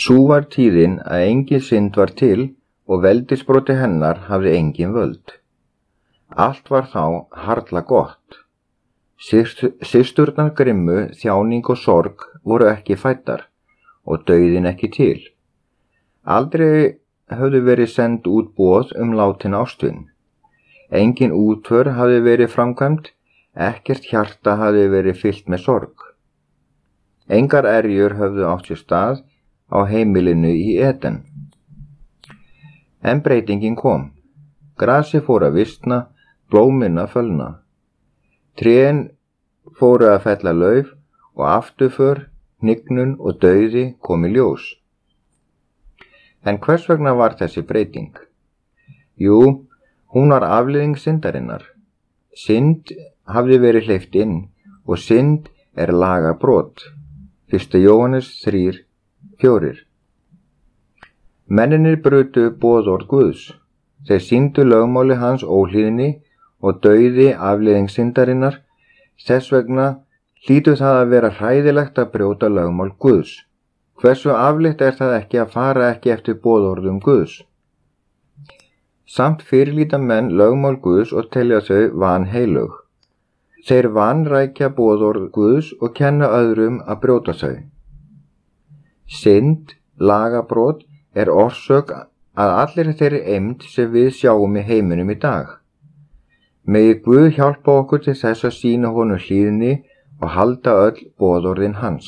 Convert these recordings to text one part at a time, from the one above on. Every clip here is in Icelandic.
Sú var tíðin að engin synd var til og veldisbroti hennar hafði engin völd. Allt var þá harla gott. Systurnar grimmu, þjáning og sorg voru ekki fæddar og dauðinn ekki til. Aldrei höfðu verið send út boð látin ástvin. Engin útför hafði verið framkvæmd, ekkert hjarta hafði verið fyllt með sorg. Engar erjur höfðu átt sér stað á heimilinu í Eden. En breytingin kom. Grasið fór að visna, blómin að fölna. Trén fóru að fella lauf og afturför, hnignun og dauði kom í ljós. En hvers vegna var þessi breyting? Jú, hún var afleiðing syndarinnar. Synd hafði verið hleypt inn og synd lagabrot. 1. Jóhannes 3:4. Menninir brutu boðorð Guðs. Þeir sýndu lögmáli hans óhlýðni og dauði afleiðing syndarinnar. Þess vegna hlýtur það að vera hræðilegt að brjóta lögmál Guðs. Hversu afleitt það ekki að fara ekki eftir boðorðum Guðs? Samt fyrirlíta menn lögmál Guðs og telja þau vanheilög. Þeir vanrækja boðorð Guðs og kenna öðrum að brjóta þau. Synd, lagabrot, orsök að allir þeirri eymd sem við sjáum í heiminum í dag. Megi Guð hjálpa okkur til þess að sýna honum hlýðni og halda öll boðorðin hans.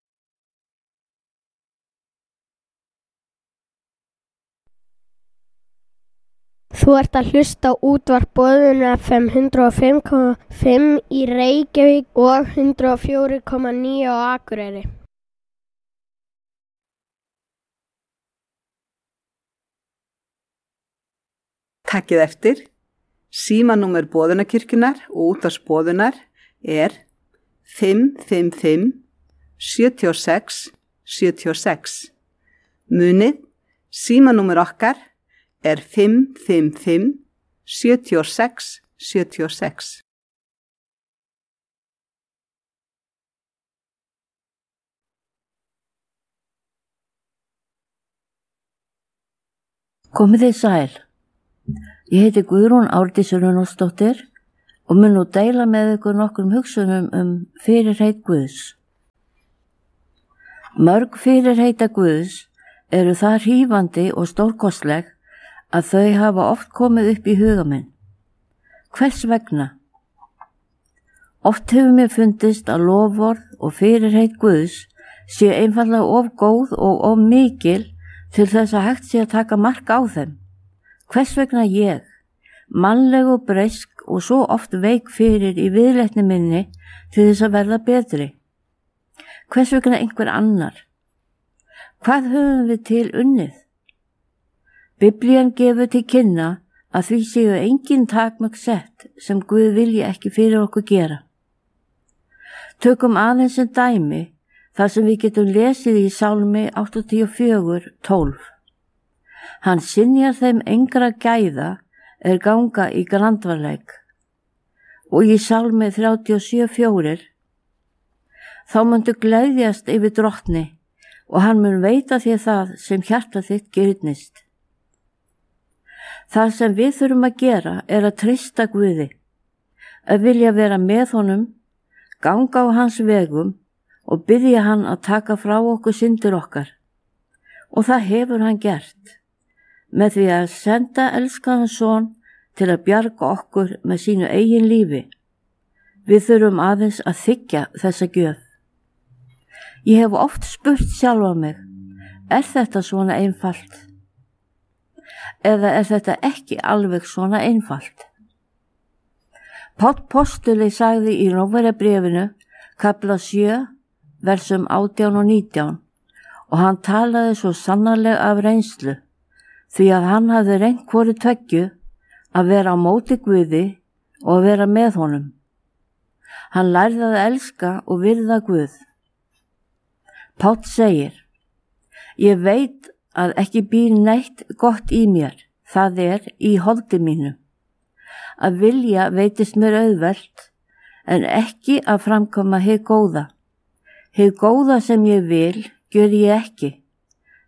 Þú ert að hlusta á útvarp Boðunar FM 105,5 í Reykjavík og 104,9 á Akureyri. Takkið eftir. Símanúmer Boðunarkirkjunnar og útvarps Boðunar 555 76 76. Munið, símanúmer okkar 555 76 76. Komið þið sæl. Ég heiti Guðrún Árdís Runólfsdóttir og mun nú deila með ykkur nokkrum hugsunum fyrirheit Guðs. Mörg fyrirheita Guðs eru það hrífandi og stórkostleg að þau hafa oft komið upp í huga minn. Hvers vegna? Oft hefur mér fundist að loforð og fyrirheit Guðs séu einfaldlega of góð og of mikil til þess að hægt sé að taka mark á þeim. Hvers vegna ég, mannleg og breysk og svo oft veik fyrir í viðleitni minni til þess að verða betri? Hvers vegna einhver annar? Hvað höfum við til unnið? Biblían gefur til kynna að því séu engin takmörk sett sem Guð vilji ekki fyrir okkur gera. Tökum aðeins sem dæmi þar sem við getum lesið í Sálmi 84:12. Hann synjar þeim engra gæða ganga í grandvarleik. Og í Sálmi 37:4. Þá muntu gleðjast yfir drottni og hann mun veita þér það sem hjarta þitt girnist. Það sem við þurfum að gera að treysta Guði, að vilja vera með honum, ganga á hans vegum og biðja hann að taka frá okkur syndir okkar. Og það hefur hann gert, með því að senda elskaðan son til að bjarga okkur með sínu eigin lífi. Við þurfum aðeins að þiggja þessa gjöf. Ég hef oft spurt sjálfa mig, þetta svona einfalt? Eða þetta ekki alveg svona einfalt? Páll postuli sagði í Rómverjabréfinu, kafla 7, versum 18 og 19, og hann talaði svo sannarlega af reynslu, því að hann hafði reynt hvoru tveggju að vera á móti Guði og að vera með honum. Hann lærði að elska og virða Guð. Páll segir, ég veit að ekki býr neitt gott í mér, það í holdi mínu. Að vilja veitist mér auðvelt, en ekki að framkoma hið góða. Hið góða sem ég vil, gjör ég ekki.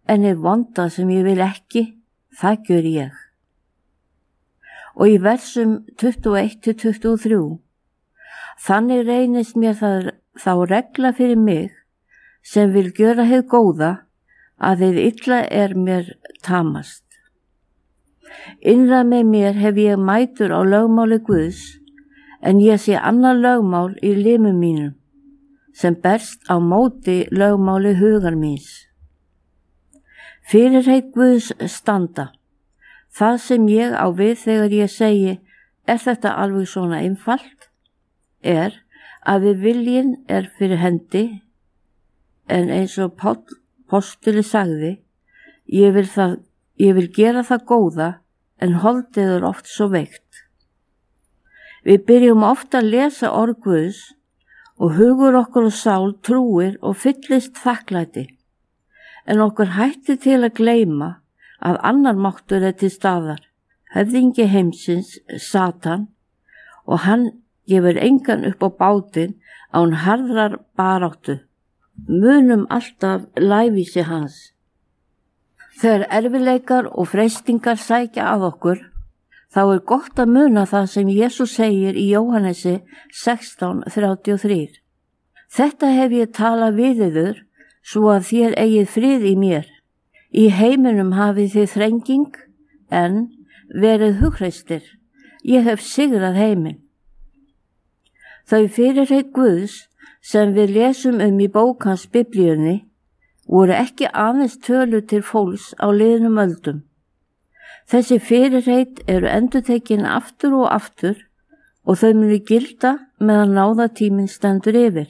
en hið vonda sem ég vil ekki, það gjör ég. Og í versum 21-23, þannig reynist mér þá regla fyrir mig sem vil gjöra hið góða að hið illa er mér tamast. Innra með mér hef ég mætur á lögmáli Guðs, en ég sé annar lögmál í limum mínum, sem berst á móti lögmáli hugar míns. Fyrirheit Guðs standa. Það sem ég á við þegar ég segi, þetta alveg svona einfalt? Að við viljinn fyrir hendi, en eins og Páll postuli sagði, ég vil gera það góða, en holdið er oft svo veikt. Við byrjum ofta að lesa orð Guðs og hugur okkur og sál trúir og fyllist þakklæti, en okkur hætti til að gleyma að annar máttur til staðar, höfðingi heimsins, Satan, og hann gefur engan upp á bátinn án harðrar baráttu. Munum alltaf lævísi hans. Þegar erfiðleikar og freistingar sækja að okkur, þá gott að muna það sem Jesús segir í Jóhannesi 16:33. Þetta hef ég talað við yður, svo að þér eigið frið í mér. Í heiminum hafið þið þrenging, en verið hugreistir. Ég hef sigrað heiminn. Þau fyrirheit Guðs sem við lesum í bók hans Biblíunni voru ekki aðeins tölu til fólks á liðnum öldum. Þessi fyrirheit eru endurtekin aftur og aftur og þau munu gilda meðan náðatíminn stendur yfir.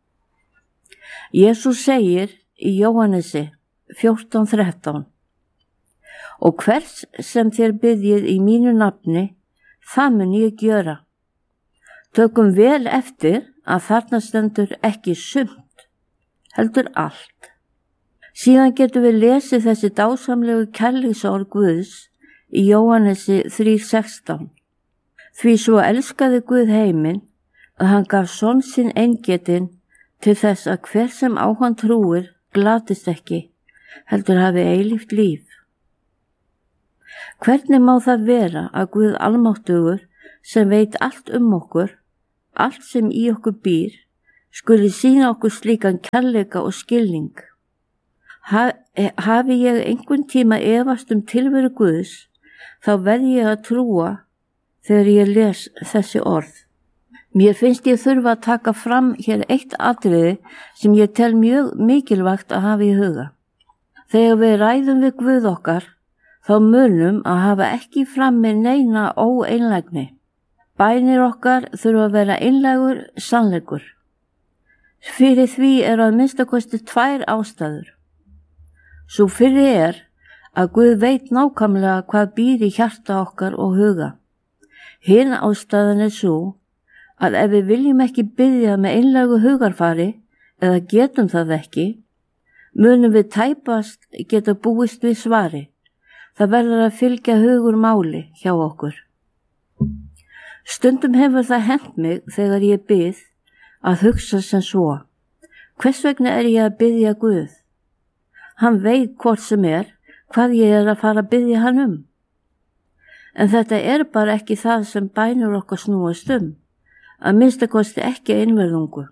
Jesús segir í Jóhannesi 14:13: Og hvers sem þér biðjið í mínu nafni, það mun ég gjöra. Tökum vel eftir að þarna stendur ekki sumt, heldur allt. Síðan getum við lesið þessi dásamlegu kærleiksorð Guðs í Jóhannesi 3:16. Því svo elskaði Guð heiminn að hann gaf son sinn eingetinn til þess að hver sem á hann trúir glatist ekki, heldur hafi eilíft líf. Hvernig má það vera að Guð almáttugur sem veit allt okkur, allt sem í okkur býr, skuli sýna okkur slíkan kærleika og skilning? Hafi ég einhvern tíma efast tilveru Guðs, þá verð ég að trúa þegar ég les þessi orð. Mér finnst ég þurfa að taka fram hér eitt atriði sem ég tel mjög mikilvægt að hafa í huga. Þegar við ræðum við Guð okkar, þá munum að hafa ekki frammi neina óeinlægni. Bænir okkar þurfa að vera einlægur sannleikur. Fyrir því að minnstakosti 2 ástæður. Sú fyrri að Guð veit nákvæmlega hvað býr í hjarta okkar og huga. Hin ástæðan sú að ef við viljum ekki biðja með einlægu hugarfari eða getum það ekki, munum við tæpast geta búist við svari. Það verður að fylgja hugur máli hjá okkur. Stundum hefur það hent mig þegar ég bið að hugsa sem svo: hvers vegna ég að biðja Guð? Hann veit hvort sem hvað ég að fara að biðja hann En þetta bara ekki það sem bænir okkar snúast að minnstakosti ekki einverðungu.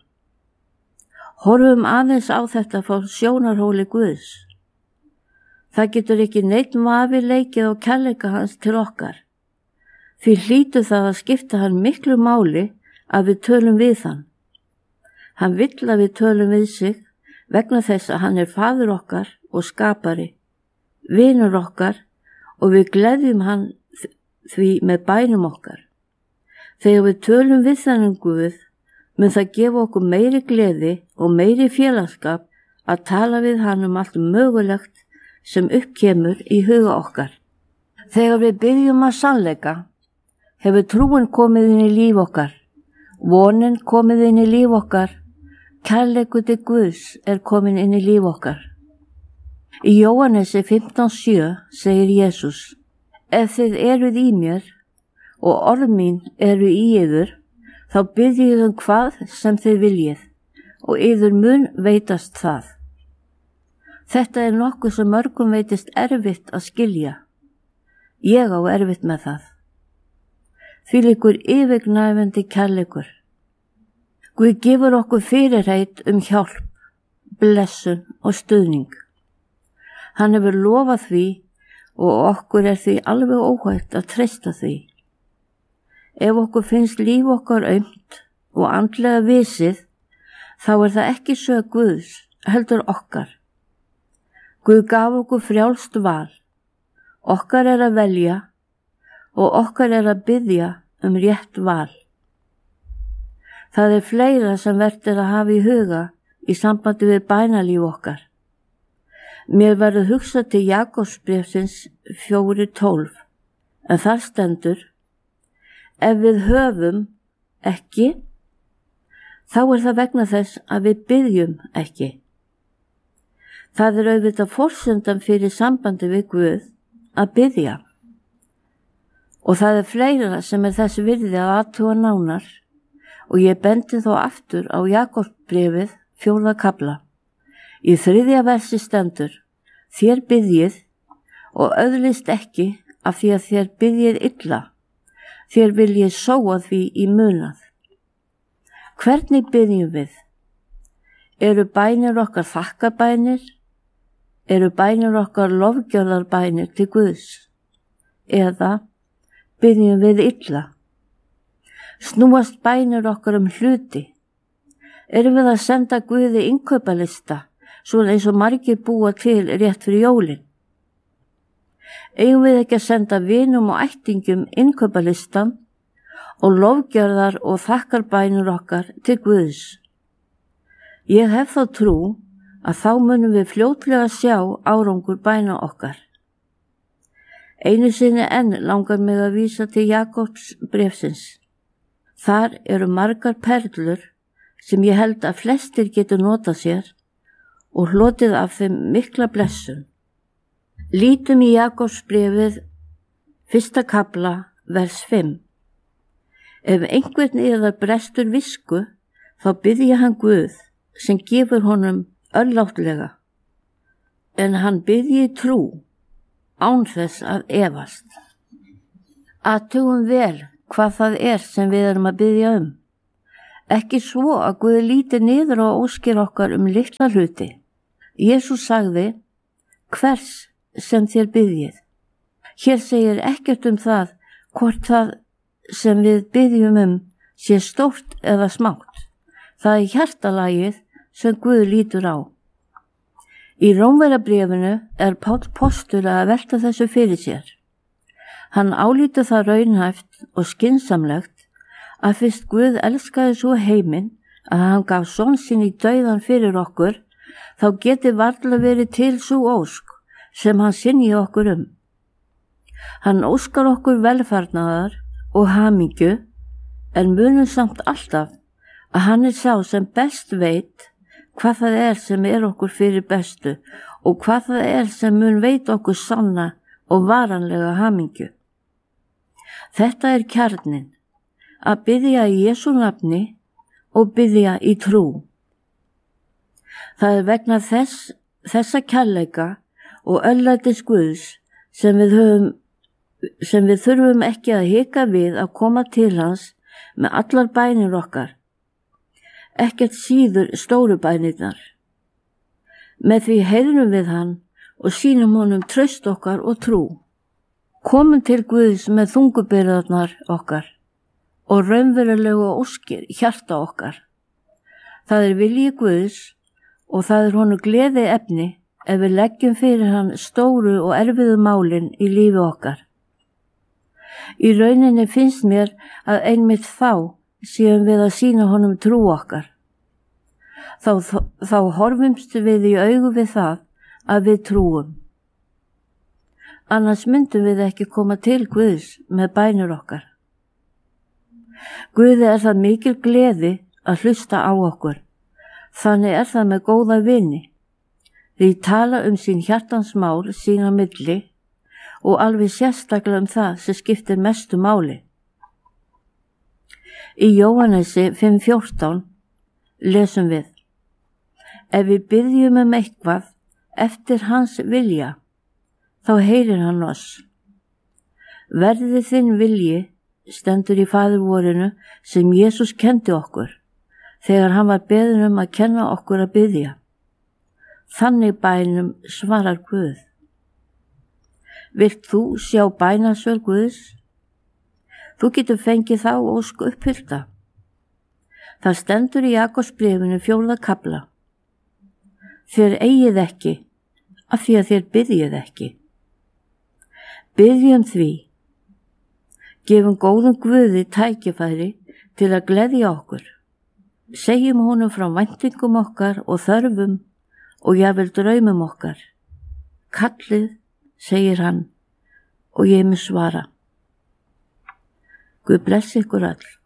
Horfum aðeins á þetta frá sjónarhóli Guðs. Það getur ekki neitt vafi leikið á kærleika hans til okkar. Því hlýtur það að skipta hann miklu máli að við tölum við hann. Hann vill að við tölum við sig vegna þess að hann faðir okkar og skapari, vinur okkar, og við gleðjum hann því með bænum okkar. Þegar við tölum við þennan Guð, mun það gefa okkur meiri gleði og meiri félagsskap að tala við hann allt mögulegt sem uppkemur í huga okkar. Þegar við biðjum að sannleika, hefur trúin komið inn í líf okkar, vonin komið inn í líf okkar, kærleikur til Guðs komin inn í líf okkar. Í Jóhannesi 15:7 segir Jesús: Ef þið eruð í mér og orð mín eru í yður, þá biðjið hvað sem þið viljið og yður mun veitast það. Þetta er nokkuð sem mörgum veitist erfitt að skilja. Ég á erfitt með það. Þvílíkur yfirgnæfandi kærleikur. Guð gefur okkur fyrirheit hjálp, blessun og stuðning. Hann hefur lofað því og okkur er því alveg óhætt að treysta því. Ef okkur finnst líf okkar aumt og andlega visið, þá er það ekki sök Guðs, heldur okkar. Guð gaf okkur frjálst val. Okkar er að velja og okkar er að biðja rétt val. Það er fleira sem vert er að hafa í huga í sambandi við bænalíf okkar. Mér verður hugsað til Jakobsbréfsins 4:12, en þar stendur: ef við höfum ekki, þá er það vegna þess að við biðjum ekki. Það er auðvitað forsendan fyrir sambandi við Guð að biðja. Og það er fleira sem er þess virði að athuga nánar, og ég bendi þó aftur á Jakobsbréfið 4. kafla. Í 3. versi stendur: þér biðjið og öðlist ekki af því að þér biðjið illa, þér viljið sóa því í munað. Hvernig biðjum við? Eru bænir okkar þakkarbænir? Eru bænir okkar lofgjörðarbænir til Guðs? Eða biðjum við illa? Snúast bænir okkar hluti? Erum við að senda Guði innkaupalista, svona eins og margir búa til rétt fyrir jólin? Eigum við ekki að senda vinum og ættingum innkaupalistan og lofgjörðar og þakkarbænir okkar til Guðs? Ég hef þá trú að þá munum við fljótlega sjá árangur bæna okkar. Einu sinni enn langar mig að vísa til Jakobsbréfsins. Þar eru margar perlur sem ég held að flestir getur notað sér og hlotið af þeim mikla blessun. Lítum í Jakobsbréfið 1. kafla, vers 5. Ef einhvern yðar brestur visku, þá biðji hann Guð sem gefur honum örláttlega, en hann biðji trú, án þess að efast. Athugum vel hvað það er sem við erum að biðja um. Ekki svo að Guð líti niður og óskir okkar litla hluti. Jesús sagði: hvers sem þér biðjið. Hér segir ekkert það hvort það sem við biðjum sé stórt eða smátt. Það er hjartalagið sem Guð lítur á. Í Rómverjabréfinu er Páll postuli að velta þessu fyrir sér. Hann álítur það raunhæft og skynsamlegt að fyrst Guð elskaði svo heiminn að hann gaf son sinn í dauðan fyrir okkur, þá geti varla verið til sú ósk sem hann sinni okkur Hann óskar okkur velfarnaðar og hamingju, en munum samt alltaf að hann er sá sem best veit hvað það er sem er okkur fyrir bestu og hvað það er sem mun veit okkur sanna og varanlega hamingju. Þetta er kjarninn, að biðja í Jesú nafni og biðja í trú. Það er vegna þessa kærleika og örlætis Guðs sem við þurfum ekki að hika við að koma til hans með allar bænir okkar, ekkert síður stóru bænirnar. Með því heyrum við hann og sýnum honum traust okkar og trú. Komum til Guðs með þungubyrðarnar okkar og raunverulegu óskir hjarta okkar. Það er vilji Guðs og það er honum gleði efni ef við leggjum fyrir hann stóru og erfiðu málin í lífi okkar. Í rauninni finnst mér að einmitt þá séum við að sýna honum trú okkar. Þá horfumst við í augu við það að við trúum. Annars myndum við ekki koma til Guðs með bænir okkar. Guði er það mikil gleði að hlusta á okkur. Þannig er það með góða vini. Því tala sín hjartans mál sín á milli og alveg sérstaklega það sem skiptir mestu máli. Í Jóhannesi 5:14 lesum við: ef við biðjum eitthvað eftir hans vilja, þá heyrir hann oss. Verði þinn vilji stendur í Faðirvorinu sem Jesús kendi okkur, þegar hann var beðinn að kenna okkur að biðja. Þannig bænum svarar Guð. Vilt þú sjá bænasvör Guðs? Þú getur fengið þá ósk uppfyllta. Það stendur í Jakobsbréfinu 4. kafla. Þér eigið ekki, af því að þér biðjið ekki. Biðjum því. Gefum góðum Guði tækifæri til að gleðja okkur. Segjum honum frá væntingum okkar og þörfum og jafnvel draumum okkar. Kallið, segir hann, og ég mun svara. Guð blessi ykkur öll.